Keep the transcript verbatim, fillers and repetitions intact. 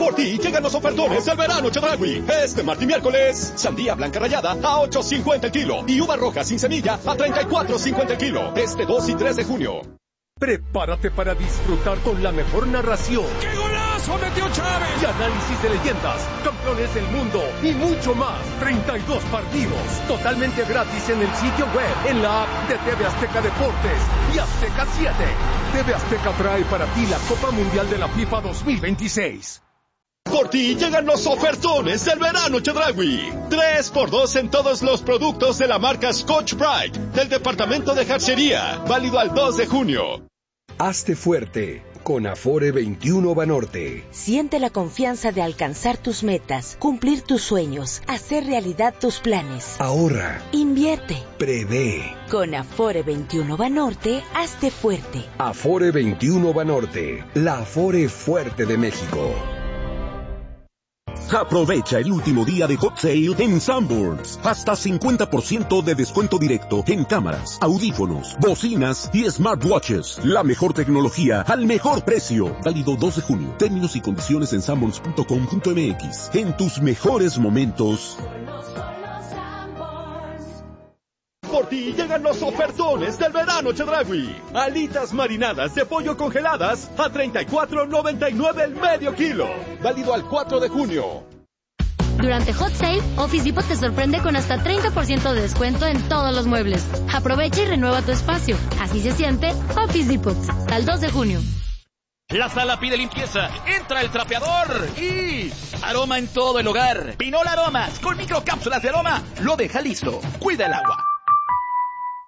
Por ti llegan los ofertones del verano Chedraui. Este martes y miércoles, sandía blanca rallada a ocho cincuenta el kilo y uva roja sin semilla a treinta y cuatro cincuenta el kilo. Este dos y tres de junio. Prepárate para disfrutar con la mejor narración. ¡Qué golazo metió Chávez! Y análisis de leyendas, campeones del mundo y mucho más. treinta y dos partidos totalmente gratis en el sitio web, en la app de T V Azteca Deportes y Azteca siete. T V Azteca trae para ti la Copa Mundial de la FIFA dos mil veintiséis. Por ti llegan los ofertones del verano Chedraui. tres por dos en todos los productos de la marca Scotch-Brite del departamento de Jarcería. Válido al dos de junio. Hazte fuerte con Afore veintiuno Banorte. Siente la confianza de alcanzar tus metas, cumplir tus sueños, hacer realidad tus planes. Ahorra. Invierte. Prevé. Con Afore veintiuno Banorte, hazte fuerte. Afore veintiuno Banorte, la Afore fuerte de México. Aprovecha el último día de Hot Sale en Sanborns. Hasta cincuenta por ciento de descuento directo en cámaras, audífonos, bocinas y smartwatches. La mejor tecnología al mejor precio. Válido dos de junio. Términos y condiciones en sanborns punto com punto m x. En tus mejores momentos. Por ti llegan los ofertones del verano Chedraui. Alitas marinadas de pollo congeladas a treinta y cuatro noventa y nueve el medio kilo. Válido al cuatro de junio. Durante Hot Sale, Office Depot te sorprende con hasta treinta por ciento de descuento en todos los muebles. Aprovecha y renueva tu espacio. Así se siente Office Depot. Al dos de junio. La sala pide limpieza. Entra el trapeador y aroma en todo el hogar. Pinol Aromas con microcápsulas de aroma lo deja listo. Cuida el agua.